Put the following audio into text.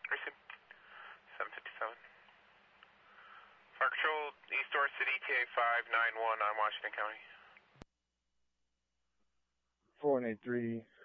Receive. 757. Fire Control, East Door City, TA 591 on Washington County. 483,